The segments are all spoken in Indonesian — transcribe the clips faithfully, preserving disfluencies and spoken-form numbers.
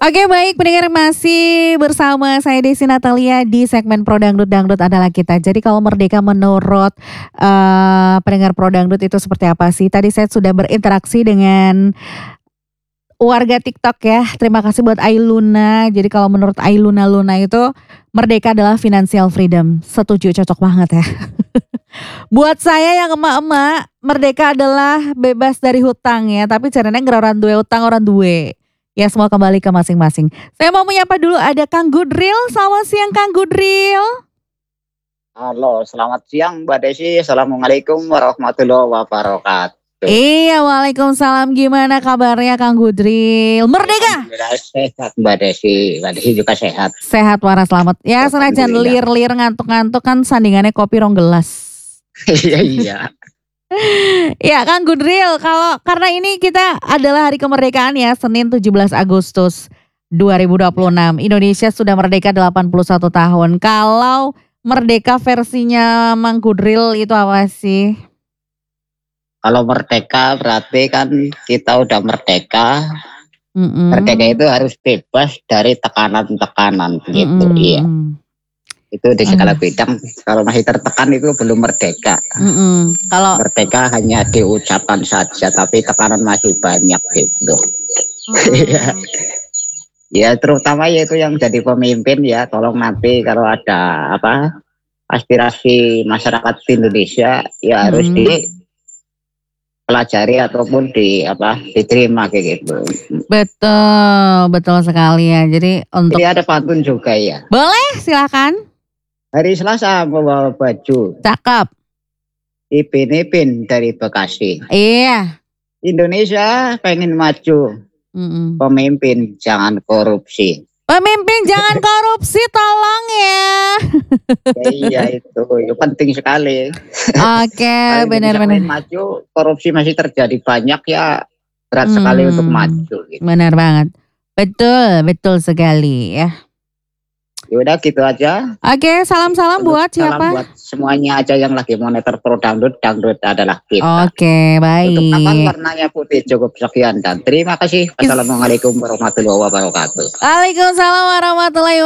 Oke baik, pendengar masih bersama saya Desi Natalia di segmen Pro Dangdut, Dangdut adalah kita. Jadi kalau merdeka menurut uh, pendengar Pro Dangdut itu seperti apa sih? Tadi saya sudah berinteraksi dengan warga TikTok ya. Terima kasih buat Ailuna. Jadi kalau menurut Ailuna Luna itu merdeka adalah financial freedom. Setuju, cocok banget ya. Buat saya yang emak-emak, merdeka adalah bebas dari hutang ya. Tapi caranya nggak orang duwe hutang, orang duwe. Ya semua kembali ke masing-masing. Saya mau menyapa dulu ada Kang Gudril. Selamat siang Kang Gudril. Halo, selamat siang Mbak Desi. Assalamualaikum warahmatullahi wabarakatuh. Iya, waalaikumsalam. Gimana kabarnya Kang Gudril? Merdeka? Sehat Mbak Desi. Mbak Desi juga sehat. Sehat waras selamat. Ya senajan lir-lir ngantuk-ngantuk kan sandingannya kopi rong gelas. Iya iya. Ya Kang Gudril, kalau karena ini kita adalah hari kemerdekaan ya, Senin tujuh belas Agustus dua ribu dua puluh enam. Indonesia sudah merdeka delapan puluh satu tahun. Kalau merdeka versinya Mang Gudril itu apa sih? Kalau merdeka berarti kan kita udah merdeka. Mm-mm. Merdeka itu harus bebas dari tekanan-tekanan gitu. Mm-mm. Iya. Itu di segala bidang. Kalau masih tertekan itu belum merdeka. Mm-mm. Kalau merdeka hanya diucapkan saja, tapi tekanan masih banyak gitu. Mm. Ya terutama yaitu yang jadi pemimpin ya, tolong nanti kalau ada apa aspirasi masyarakat di Indonesia ya mm. harus dipelajari ataupun di apa diterima kayak gitu. Betul, betul sekali ya. Jadi untuk ini ada pantun juga ya. Boleh, silakan. Hari Selasa membawa baju. Cakep. Ipin-ipin dari Bekasi. Iya. Indonesia pengen maju. Mm-mm. Pemimpin jangan korupsi. Pemimpin jangan korupsi, tolong ya. Ya iya itu, itu penting sekali. Oke, benar-benar. Maju, korupsi masih terjadi banyak ya, berat hmm, sekali untuk maju. Gitu. Benar banget. Betul, betul sekali ya. Yaudah gitu aja. Oke, salam-salam buat siapa? Salam buat semuanya aja yang lagi monitor Pro Dangdut, Dangdut adalah kita. Oke, baik. Untuk kapal warnanya putih cukup sekian dan terima kasih. Assalamualaikum warahmatullahi wabarakatuh. Waalaikumsalam warahmatullahi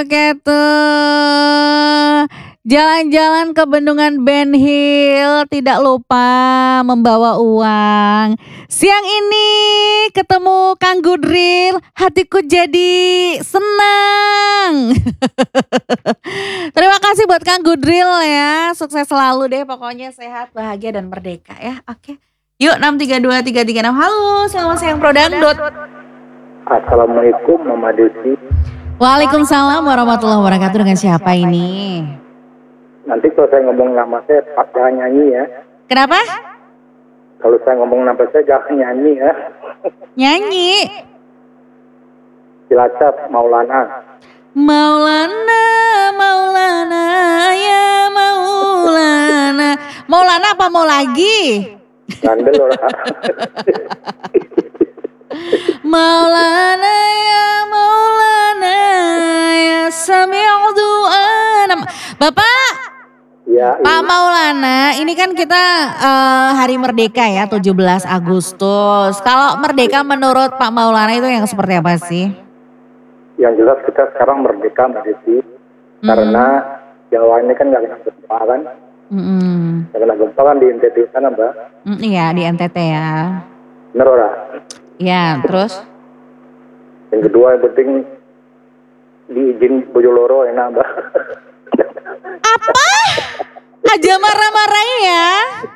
wabarakatuh. Jalan-jalan ke Bendungan Ben Hill, tidak lupa membawa uang. Siang ini ketemu Kang Gudril, hatiku jadi senang. Terima kasih buat Kang Gudril ya, sukses selalu deh pokoknya, sehat, bahagia dan merdeka ya. Oke, yuk enam tiga dua tiga tiga enam. Halo, selamat siang Pro Dangdut. Assalamualaikum Mama Desi. Waalaikumsalam warahmatullahi wabarakatuh. Dengan siapa ini? Nanti kalau saya ngomong nama saya jangan nyanyi ya. Kenapa? Kalau saya ngomong nama saya jangan nyanyi ya. Nyanyi. Cilacap Maulana. Maulana, Maulana, ya Maulana. Maulana apa mau lagi? Gandel orang. Maulana ya Maulana ya sami'u du'ana. Bapak, ya, Pak iya. Maulana, ini kan kita uh, hari merdeka ya tujuh belas Agustus. Kalau merdeka menurut Pak Maulana itu yang seperti apa sih? Yang jelas kita sekarang merdeka Mbak Desi. Hmm. Karena Jawa ini kan gak kena gempa kan. Hmm. Gak kena gempa kan di N T T sana Mbak. Hmm, iya di N T T ya. Bener ora? Ya, terus? Yang kedua yang penting diizin Bojoloro enak Mbak. Apa? Aja marah-marah ya.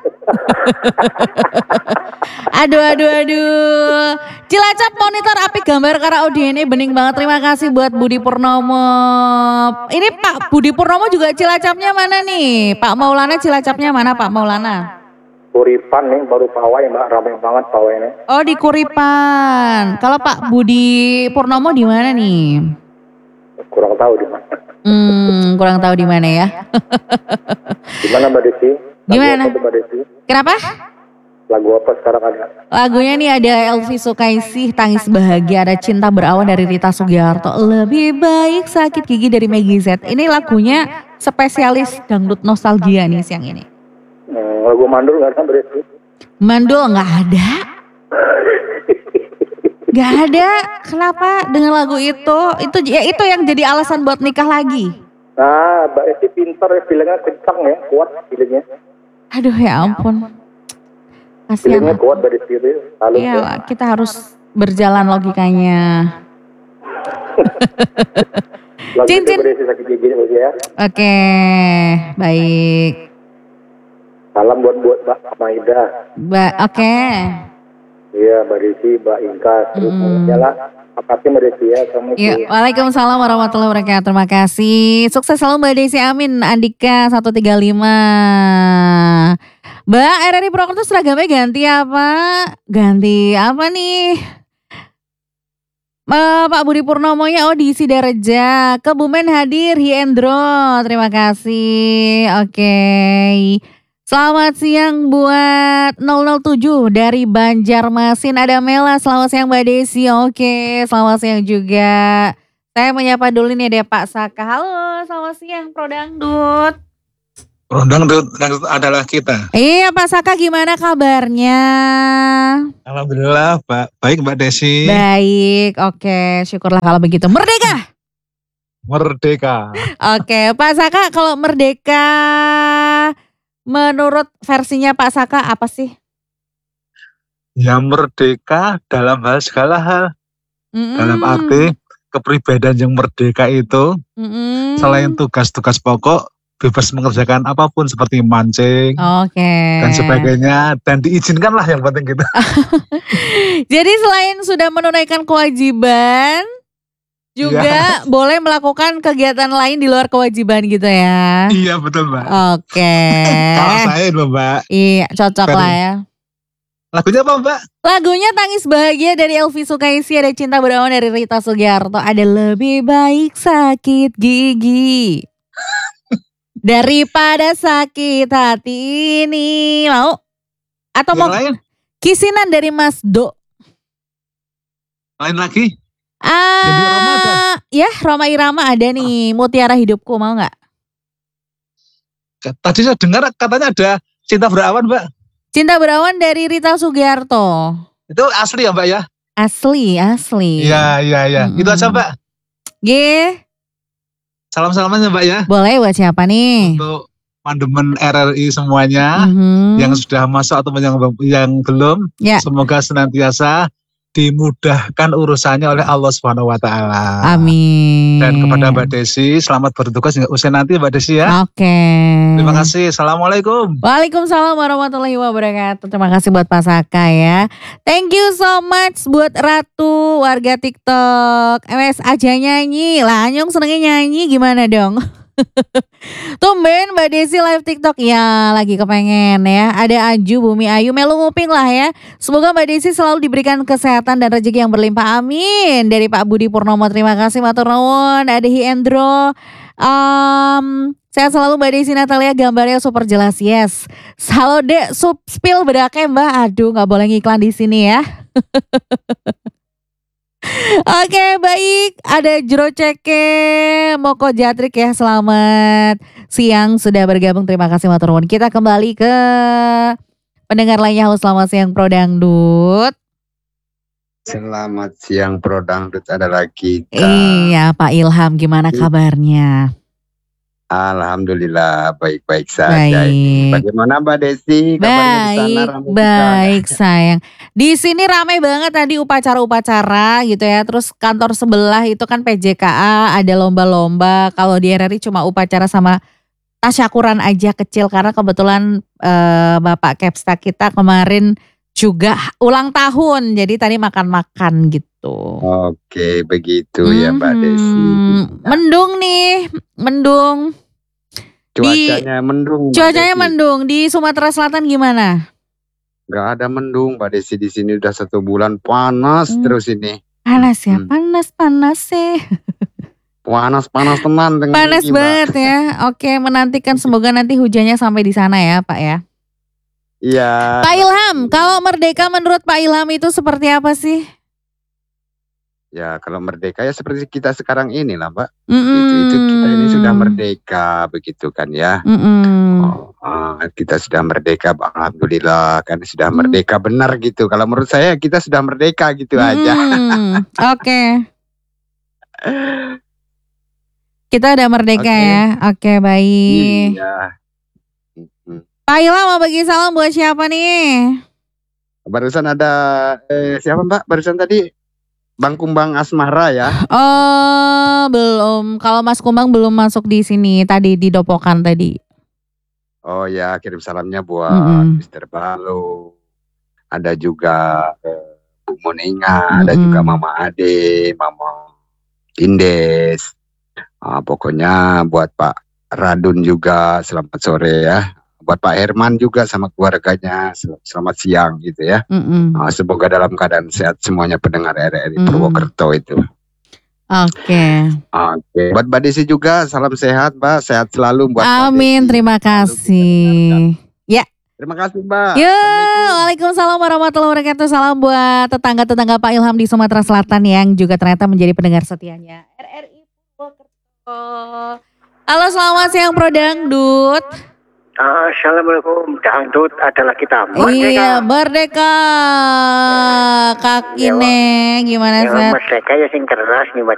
Aduh, aduh, aduh. Cilacap monitor apik gambar karena audiennya bening banget. Terima kasih buat Budi Purnomo. Ini Pak Budi Purnomo juga Cilacapnya mana nih? Pak Maulana Cilacapnya mana Pak Maulana? Kuripan nih baru pawai Mbak, ramai banget pawainya. Oh di Kuripan. Kalau Pak Budi Purnomo di mana nih? Kurang tahu di mana. Hmm, kurang tahu di mana ya. Di mana Mbak Desi? Gimana? Mbak Desi? Kenapa? Lagu apa sekarang ada? Lagunya nih ada Elvi Sukaisih, Tangis Bahagia, ada Cinta Berawan dari Rita Sugiharto, Lebih Baik Sakit Gigi dari Maggie Z. Ini lagunya spesialis dangdut nostalgia nih siang ini. Hmm, lagu Mandul nggak ada Mbak Desi? Mandul nggak ada. Gak ada. Kenapa dengan lagu itu? Itu ya itu yang jadi alasan buat nikah lagi. Nah, Mbak Desi pintar ya, feelingnya kencang ya, kuat feelingnya. Aduh ya ampun. Kasihan. Feelingnya kuat dari diri. Iya, ya. Kita harus berjalan logikanya. Cincin. Ya. Oke, baik. Salam buat buat Mbak Maida. Mbak, oke. Okay. Iya, Mbak Desi, Mbak Inka, terus mm. semuanya lah. Terima kasih Mbak Desi ya. Ya, waalaikumsalam warahmatullahi wabarakatuh. Terima kasih. Sukses selalu Mbak Desi, amin. Andika seratus tiga puluh lima. Mbak, R R I Purwokerto seragamnya ganti apa? Ganti apa nih? Uh, Pak Budi Purnomonya, oh diisi Dareja. Kebumen hadir, Hiendro. Terima kasih. Oke. Okay. Selamat siang buat nol nol tujuh dari Banjarmasin. Ada Mela, selamat siang Mbak Desi. Oke, selamat siang juga. Saya menyapa dulu nih ada Pak Saka. Halo, selamat siang Pro Dangdut. Pro Dangdut, Dangdut adalah kita. Iya Pak Saka, gimana kabarnya? Alhamdulillah, Pak. Baik Mbak Desi. Baik, oke. Syukurlah kalau begitu. Merdeka! Merdeka. Oke, Pak Saka, kalau merdeka menurut versinya Pak Saka apa sih? Ya merdeka dalam hal segala hal. Mm-hmm. Dalam arti kepribadian yang merdeka itu mm-hmm. selain tugas-tugas pokok bebas mengerjakan apapun seperti mancing okay. dan sebagainya dan diizinkanlah yang penting gitu. Jadi selain sudah menunaikan kewajiban juga ya. Boleh melakukan kegiatan lain di luar kewajiban gitu ya. Iya betul Mbak. Oke. Okay. Kalau saya loh Mbak. Iya cocok Peri. Lah ya. Lagunya apa Mbak? Lagunya Tangis Bahagia dari Elvi Sukaisi. Ada Cinta Berawan dari Rita Sugiarto. Ada Lebih Baik Sakit Gigi daripada sakit hati ini. Mau? Atau yang mau lain? Kisinan dari Mas Do. Lain lagi? Ah, Roma ya Roma Irama ada nih. Mutiara Hidupku, mau nggak? Tadi saya dengar katanya ada Cinta Berawan Mbak. Cinta Berawan dari Rita Sugiarto. Itu asli ya Mbak ya? Asli, asli. Iya, iya, iya. Mm-hmm. Itu aja Mbak. G. Salam-salamannya Mbak ya. Boleh buat siapa nih? Untuk pandemen R R I semuanya mm-hmm. yang sudah masuk atau yang yang belum, ya. Semoga senantiasa dimudahkan urusannya oleh Allah Subhanahu wa taala. Amin. Dan kepada Mbak Desi, selamat bertugas hingga usia nanti Mbak Desi ya. Oke. Okay. Terima kasih. Assalamualaikum. Waalaikumsalam warahmatullahi wabarakatuh. Terima kasih buat Pak Saka ya. Thank you so much buat Ratu warga TikTok. M S aja nyanyi. Lah Anyong senengnya nyanyi gimana dong? Tumben Mbak Desi live TikTok. Ya lagi kepengen ya. Ada Aju, Bumi Ayu, Melu Nguping lah ya. Semoga Mbak Desi selalu diberikan kesehatan dan rezeki yang berlimpah, amin. Dari Pak Budi Purnomo, terima kasih matur nuwun. Ada Hiendro. um, Sehat selalu Mbak Desi Natalia, gambarnya super jelas. Yes. Halo Dek, sub spill bedake Mbak. Aduh gak boleh ngiklan di sini ya. Oke baik, ada Jero Ceke, Moko Jatrik ya, selamat siang sudah bergabung, terima kasih matur nuwun. Kita kembali ke pendengar lainnya. Halo selamat siang Pro Dangdut. Selamat siang Pro Dangdut, ada lagi kita. Iya Pak Ilham, gimana kabarnya? Alhamdulillah baik-baik saja. Baik. Bagaimana Mbak Desi? Baik, baik sayang. Di sini ramai banget tadi upacara-upacara gitu ya. Terus kantor sebelah itu kan P J K A ada lomba-lomba. Kalau di R R I cuma upacara sama tasyakuran aja kecil karena kebetulan eh, Bapak Kepsta kita kemarin juga ulang tahun. Jadi tadi makan-makan gitu. Oke, begitu hmm, ya Mbak Desi. Mendung nih, mendung. Cuacanya di, mendung. Cuacanya mendung. Di Sumatera Selatan gimana? Gak ada mendung Mbak Desi, di sini udah satu bulan panas hmm. terus ini. Panas ya, hmm. panas panas sih. Panas panas teman. Panas ini, banget Mbak. Ya. Oke, menantikan semoga nanti hujannya sampai di sana ya Pak ya. Iya. Pak Ilham, kalau merdeka menurut Pak Ilham itu seperti apa sih? Ya kalau merdeka ya seperti kita sekarang ini lah Mbak. Mm-mm. Itu, itu kita ini sudah merdeka begitu kan ya. Mm-mm. Oh, uh, kita sudah merdeka, alhamdulillah kan sudah merdeka benar gitu. Kalau menurut saya kita sudah merdeka gitu Mm-mm. aja. Oke. Okay. Kita udah merdeka okay. ya. Oke, okay, baik. Iya. Pak Ilham mau bagi salam buat siapa nih? Barusan ada eh, siapa Mbak? Barusan tadi Bang Kumbang Asmara ya? Oh, belum. Kalau Mas Kumbang belum masuk di sini tadi di Dopokan tadi. Oh ya, kirim salamnya buat Mm-mm. mister Balu. Ada juga eh, Bu Moninga, Mm-mm. ada juga Mama Ade, Mama Indes. Ah, pokoknya buat Pak Radun juga selamat sore ya. Buat Pak Herman juga sama keluarganya selamat siang gitu ya. Uh, semoga dalam keadaan sehat semuanya pendengar R R I Purwokerto itu. Oke. Okay. Oke. Okay. Buat Mbak Desi juga salam sehat Mbak, sehat selalu buat Amin, terima kasih. Ya. Terima kasih Mbak. Ya, waalaikumsalam warahmatullahi wabarakatuh. Salam buat tetangga-tetangga Pak Ilham di Sumatera Selatan yang juga ternyata menjadi pendengar setianya R R I Purwokerto. Halo, selamat siang Pro Dangdut. Assalamualaikum, dangdut adalah kita. Merdeka. Iya, merdeka. Kak Ine, gimana sih? Merdeka ya sing keras nih